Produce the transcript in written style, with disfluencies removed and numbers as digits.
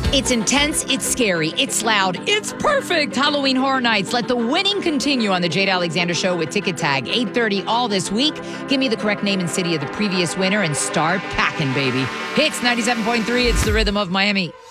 It's intense, it's scary, it's loud, it's perfect. Halloween Horror Nights. Let the winning continue on the Jade Alexander Show with Ticket Tag. 8:30 all this week. Give me the correct name and city of the previous winner and start packing, baby. Hits 97.3. It's the rhythm of Miami.